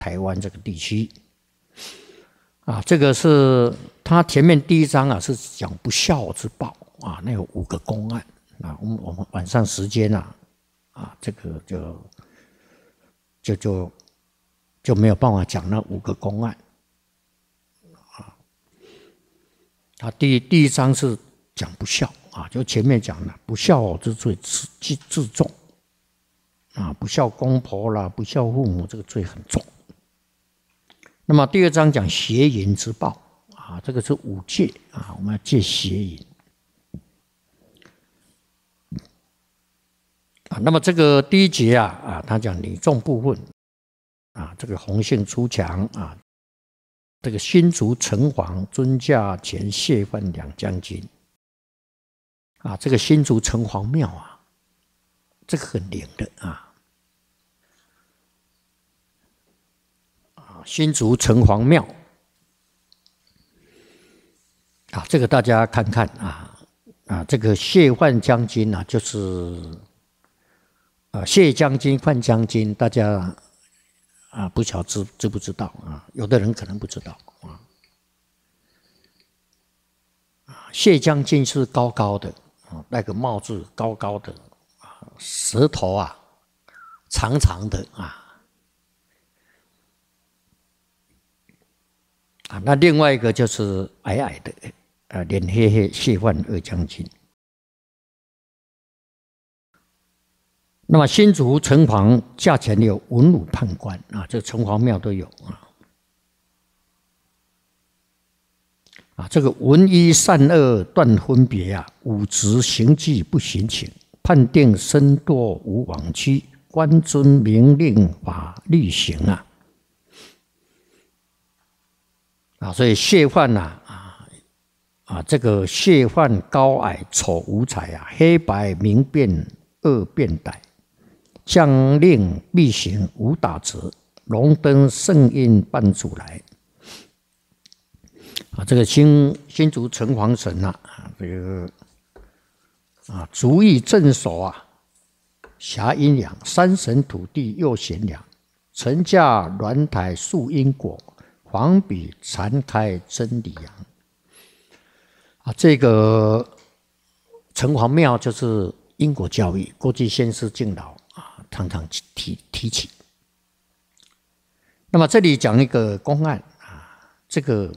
台湾这个地区。这个是他前面第一章啊，是讲不孝之报啊，那有5个公案啊。我们晚上时间这个就没有办法讲那5个公案第一章是讲不孝就前面讲了不孝之罪至重不孝公婆啦，不孝父母，这个罪很重。那么第2章讲邪淫之报这个是5戒我们要戒邪淫那么这个第1节他讲女众部分这个洪姓出墙这个新竹城隍尊驾前谢范2将军这个新竹城隍庙这个很灵的新竹城隍庙这个大家看看这个谢范将军就是谢将军、范将军，大家不晓得知不知道有的人可能不知道谢将军是高高的那个帽子高高的舌头长长的那另外一个就是矮矮的脸黑黑谢范2将军。那么新竹城隍驾前有文武判官这城隍庙都有这个文一善恶断分别五职行迹不行情，判定身堕无往屈，官尊明令法律行所以谢范这个谢范高矮丑无才黑白明辨恶辩歹，将令必行无打折，龙灯圣印伴主来这个新竹城隍神这个足以镇守辖阴阳，山神土地又贤良，臣驾鸾台树因果，黄笔禅开真理阳这个城隍庙就是因果教育，过去先师敬老常常提起。那么这里讲一个公案这个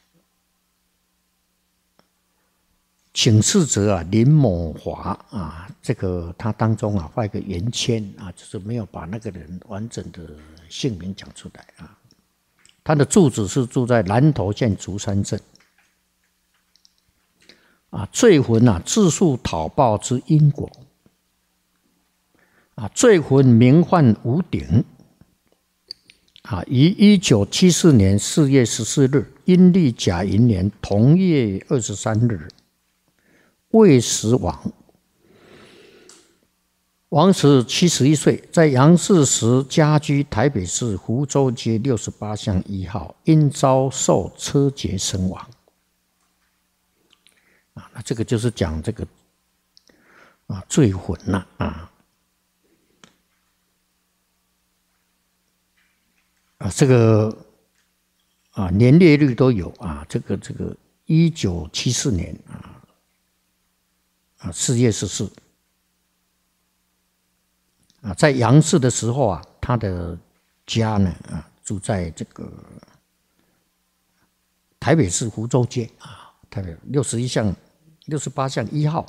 请示者林某华这个他当中画一个圆圈就是没有把那个人完整的姓名讲出来他的住址是住在南投县竹山镇罪魂自诉讨报之因果罪魂名唤吴鼎于1974年4月14日阴历甲寅年同月23日未时亡，王时71岁，在杨氏时家居台北市福州街68巷1号，因遭受车劫身亡。那这个就是讲这个罪魂这个年月日都有这个1974年4月14在杨氏的时候他的家呢住在这个台北市福州街台北68巷1号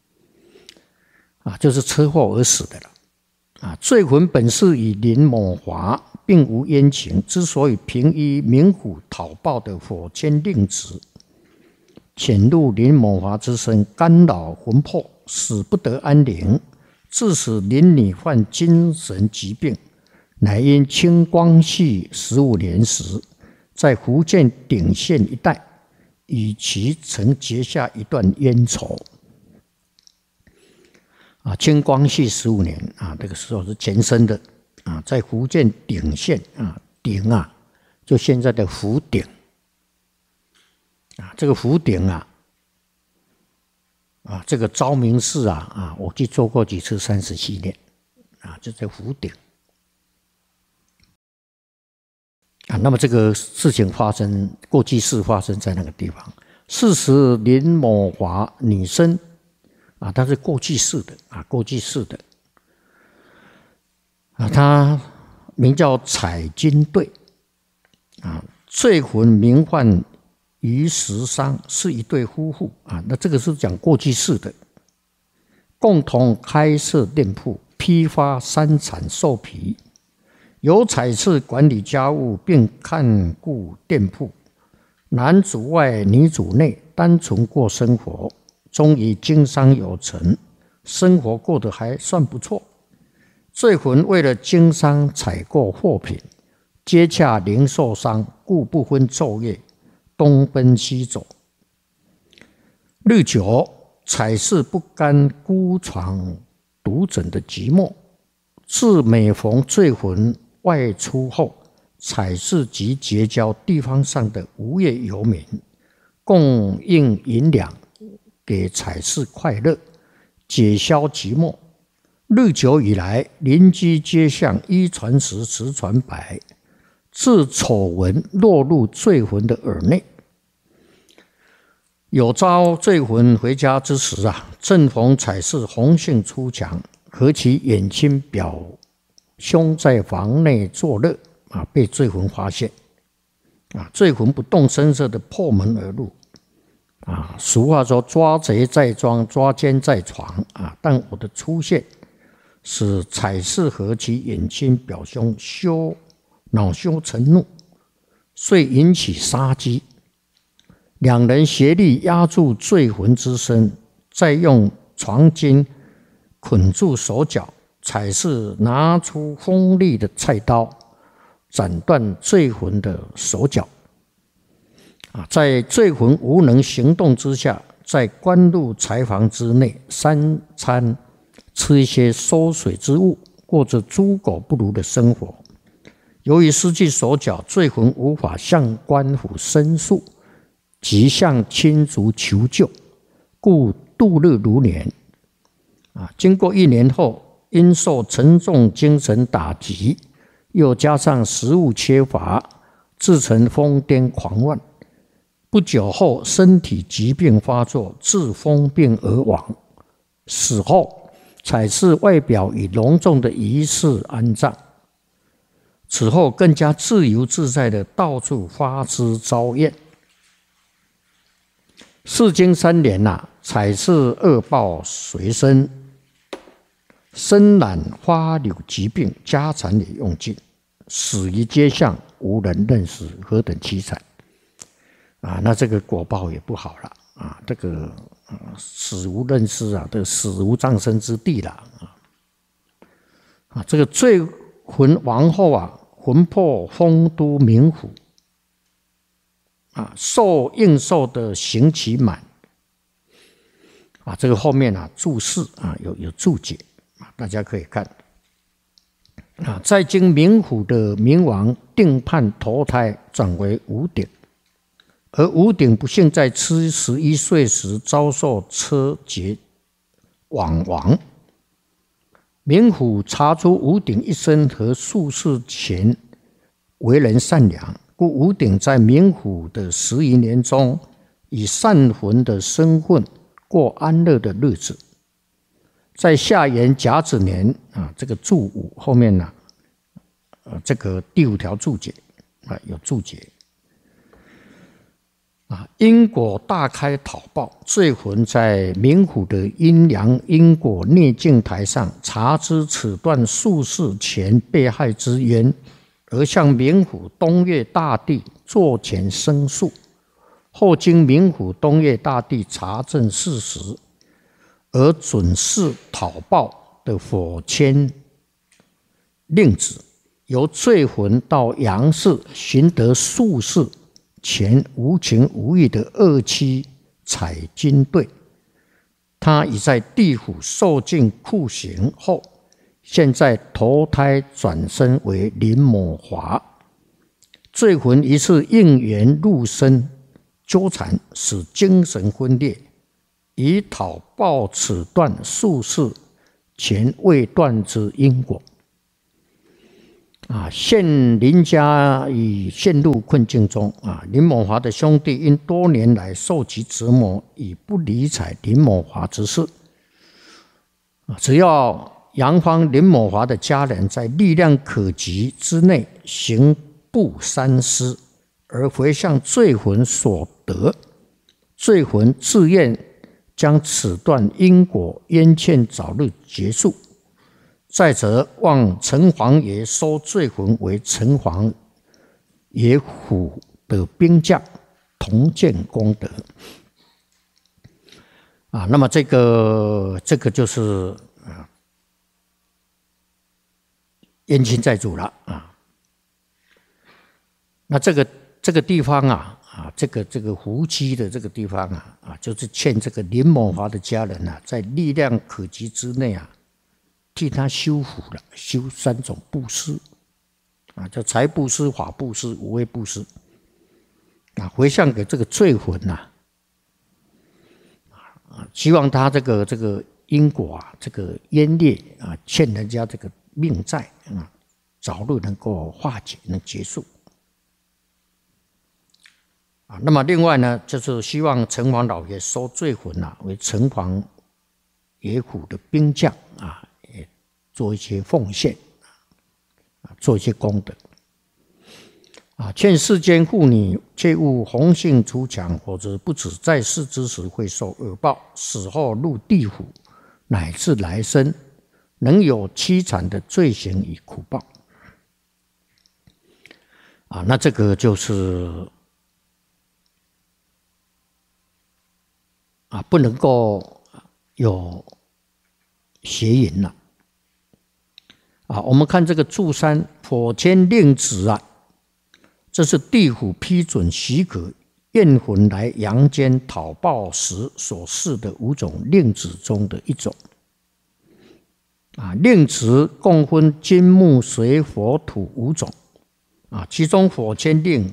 就是车祸而死的了罪魂本是与林某华并无冤情，之所以凭依冥府讨报的火签令旨潜入林某华之身，干扰魂魄，使不得安宁，致使林女患精神疾病，乃因清光绪15年时在福建鼎县一带与其曾结下一段冤仇清光绪15年这个时候是前身的在福建鼎县鼎就现在的福鼎这个福鼎这个昭明寺我去做过几次30系列就在福鼎那么这个事情发生，过继室发生在那个地方。是时林某华女生她是过继室的过继室的她名叫彩金队罪魂名唤于石商，是一对夫妇那这个是讲过继室的，共同开设店铺，批发山产兽皮，由彩氏管理家务并看顾店铺，男主外女主内，单纯过生活，终于经商有成，生活过得还算不错。罪魂为了经商采购货品，接洽零售商，故不分昼夜，东奔西走。日久，彩氏不甘孤床独枕的寂寞，自每逢罪魂外出后，彩氏即结交地方上的无业游民，供应银两，给彩氏快乐，解消寂寞。日久以来，邻居皆向一传十，十传百，自丑闻落入罪魂的耳内。有朝罪魂回家之时正逢彩氏红杏出墙，和其远亲表兄在房内作乐被罪魂发现罪魂不动声色地破门而入俗话说抓贼在庄，抓奸在床但我的出现使彩氏和其远亲表兄恼羞成怒，遂引起杀机。两人协力压住罪魂之身，再用床巾捆住手脚。彩氏拿出锋利的菜刀，斩断罪魂的手脚。在罪魂无能行动之下，在关入柴房之内，三餐吃一些馊水之物，过着猪狗不如的生活。由于失去手脚，罪魂无法向官府申诉，即向亲族求救，故度日如年。经过1年后，因受沉重精神打击，又加上食物缺乏，自成疯癫狂乱。不久后，身体疾病发作，致疯病而亡。死后，彩氏外表以隆重的仪式安葬。此后更加自由自在的到处花枝招宴。世经3年彩氏恶报随身，身染花柳疾病，家产也用尽，死于街上，无人认识，何等凄惨那这个果报也不好了这个死无认识这个死无葬身之地了这个罪魂亡后魂魄丰都冥府受应受的刑期满这个后面注释有注解大家可以看在经冥府的冥王定判投胎，转为五鼎，而五鼎不幸在71岁时遭受车劫枉亡。冥府查出五鼎一生和数世前为人善良，故五鼎在冥府的10余年中，以善魂的身份过安乐的日子。在下元甲子年这个注5后面这个第5条注解有注解因果大开讨报，罪魂在冥府的阴阳因果孽镜台上查知此段数世前被害之冤，而向冥府东岳大帝作前申诉。后经冥府东岳大帝查证事实，而准示讨报的否签令旨，由罪魂到阳世寻得数世前无情无义的恶妻彩金队，他已在地府受尽酷刑后，现在投胎转生为林某华。罪魂一次应缘入身纠缠，使精神分裂，以讨报此段数世前未断之因果。 现林家已陷入困境中林某华的兄弟因多年来受其折磨，已不理睬林某华之事。只要杨芳、林某华的家人在力量可及之内行不三思，而回向罪魂所得，罪魂自愿将此段因果冤欠早日结束。再则，望城隍爷收罪魂为城隍爷府的兵将，同见功德。那么这个就是冤亲债主了那这个地方这个湖基的这个地方就是欠这个林某华的家人在力量可及之内替他修福了，修3种布施叫财布施、法布施、无畏布施回向给这个罪魂希望他这个因果这个冤孽欠人家这个命债早日能够化解，能结束那么另外呢，就是希望城隍老爷收罪魂为城隍爷府的兵将也做一些奉献做一些功德劝世间妇女切勿红杏出墙，否则不止在世之时会受恶报，死后入地府，乃至来生能有凄惨的罪行与苦报那这个就是不能够有邪淫了我们看这个注山火签令旨这是地府批准许可怨魂来阳间讨报时所示的5种令旨中的一种令旨共分金木水火土5种其中火签令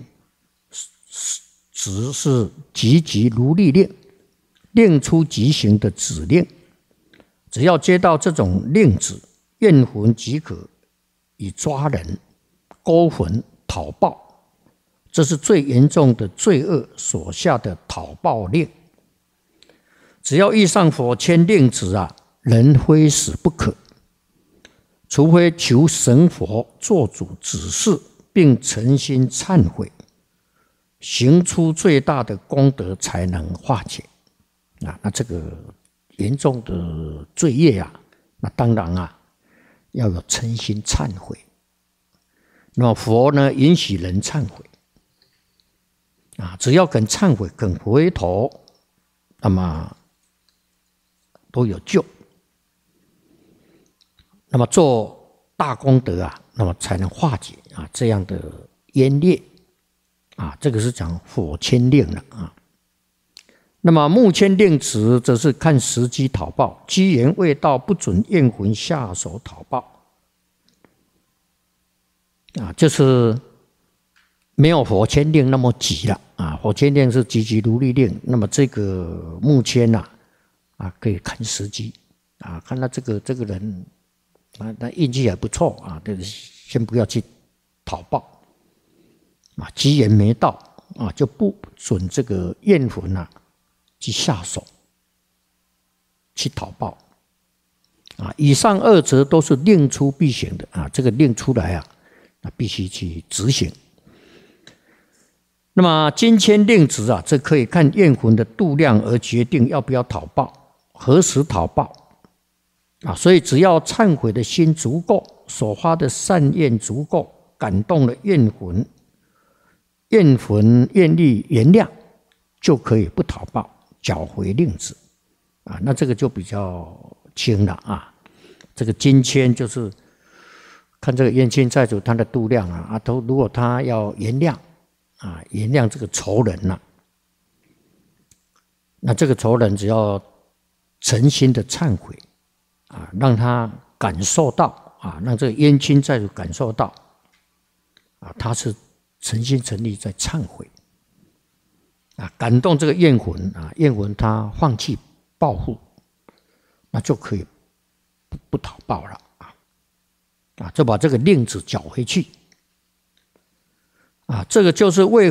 旨是急急如律令，令出即行的指令。只要接到这种令旨，怨魂即可以抓人、勾魂、讨报。这是最严重的罪恶所下的讨报令。只要遇上火签令旨人非死不可，除非求神佛做主指示，并诚心忏悔，行出最大的功德，才能化解。那这个严重的罪业那当然要有诚心忏悔。那么佛呢，允许人忏悔只要肯忏悔、肯回头，那么都有救。那么做大功德那么才能化解这样的冤孽这个是讲火签令了那么木签令旨则是看时机讨报，机缘未到，不准怨魂下手讨报就是没有火签令那么急了火签令是急急如律令，那么这个木签可以看时机看到这个人那运气还不错先不要去讨报机缘没到就不准这个怨魂去下手去讨报以上2则都是令出必行的这个令出来那必须去执行。那么金签令旨这可以看怨魂的度量而决定要不要讨报，何时讨报所以只要忏悔的心足够，所发的善愿足够，感动了怨魂愿力原谅，就可以不讨报，缴回令旨那这个就比较轻了这个金签就是看这个冤亲债主他的度量如果他要原谅原谅这个仇人那这个仇人只要诚心的忏悔让他感受到让这个冤亲债主感受到他是诚心诚意在忏悔感动这个怨魂怨魂他放弃报复，那就可以不讨报了就把这个令子缴回去。这个就是为